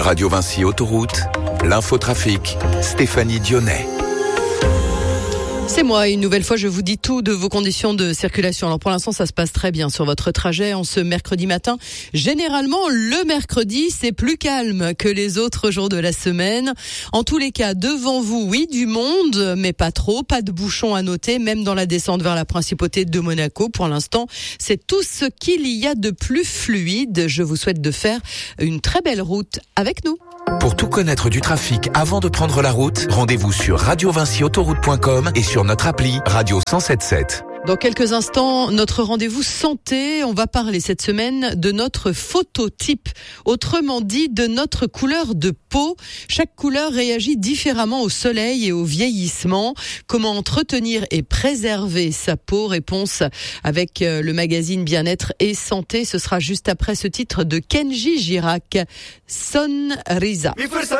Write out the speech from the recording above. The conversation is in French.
Radio Vinci Autoroute, l'infotrafic, Stéphanie Dionnet. C'est moi, une nouvelle fois, je vous dis tout de vos conditions de circulation. Alors pour l'instant, ça se passe très bien sur votre trajet en ce mercredi matin. Généralement, le mercredi, c'est plus calme que les autres jours de la semaine. En tous les cas, devant vous, oui, du monde, mais pas trop, pas de bouchons à noter, même dans la descente vers la principauté de Monaco. Pour l'instant, c'est tout ce qu'il y a de plus fluide. Je vous souhaite de faire une très belle route avec nous. Pour tout connaître du trafic avant de prendre la route, rendez-vous sur radiovinciautoroute.com et sur notre appli Radio 107.7. Dans quelques instants, notre rendez-vous santé. On va parler cette semaine de notre phototype, autrement dit de notre couleur de peau. Chaque couleur réagit différemment au soleil et au vieillissement. Comment entretenir et préserver sa peau? Réponse avec le magazine Bien-être et Santé. Ce sera juste après ce titre de Kenji Girac, Sonrisa.